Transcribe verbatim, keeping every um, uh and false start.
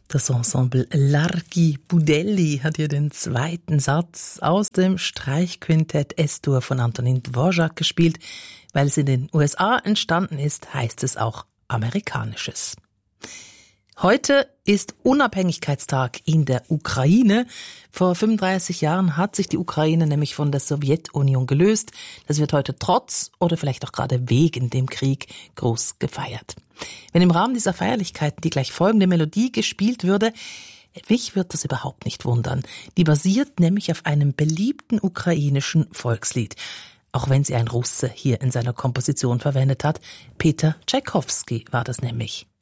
Das Ensemble Largi Budelli hat hier den zweiten Satz aus dem Streichquintett S-Dur von Antonin Dvorak gespielt. Weil es in den U S A entstanden ist, heißt es auch Amerikanisches. Heute ist Unabhängigkeitstag in der Ukraine. Vor fünfunddreißig Jahren hat sich die Ukraine nämlich von der Sowjetunion gelöst. Das wird heute trotz oder vielleicht auch gerade wegen dem Krieg groß gefeiert. Wenn im Rahmen dieser Feierlichkeiten die gleich folgende Melodie gespielt würde, mich wird das überhaupt nicht wundern. Die basiert nämlich auf einem beliebten ukrainischen Volkslied. Auch wenn sie ein Russe hier in seiner Komposition verwendet hat. Peter Tschaikowski war das nämlich.